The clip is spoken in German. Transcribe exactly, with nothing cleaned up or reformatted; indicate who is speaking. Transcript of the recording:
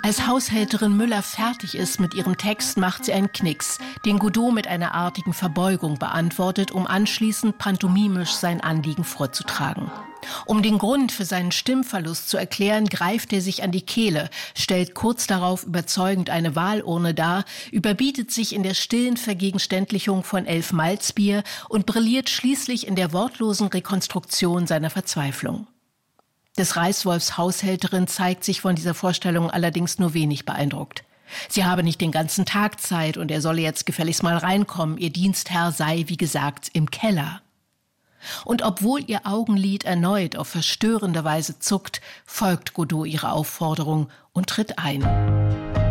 Speaker 1: Als Haushälterin Müller fertig ist mit ihrem Text, macht sie einen Knicks, den Godot mit einer artigen Verbeugung beantwortet, um anschließend pantomimisch sein Anliegen vorzutragen. Um den Grund für seinen Stimmverlust zu erklären, greift er sich an die Kehle, stellt kurz darauf überzeugend eine Wahlurne dar, überbietet sich in der stillen Vergegenständlichung von elf Malzbier und brilliert schließlich in der wortlosen Rekonstruktion seiner Verzweiflung. Des Reißwolfs Haushälterin zeigt sich von dieser Vorstellung allerdings nur wenig beeindruckt. Sie habe nicht den ganzen Tag Zeit und er solle jetzt gefälligst mal reinkommen. Ihr Dienstherr sei, wie gesagt, im Keller. Und obwohl ihr Augenlid erneut auf verstörende Weise zuckt, folgt Godot ihrer Aufforderung und tritt ein.